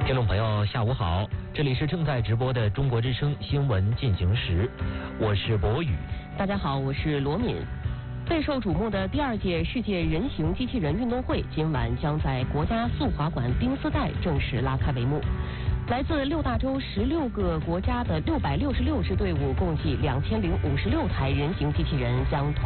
听众朋友，下午好，这里是正在直播的中国之声新闻进行时，我是博宇。 大家好，我是罗敏。备受瞩目的第2届世界人形机器人运动会今晚将在国家速滑馆冰丝带正式拉开帷幕。来自6大洲16个国家的666支队伍，共计2056台人形机器人将同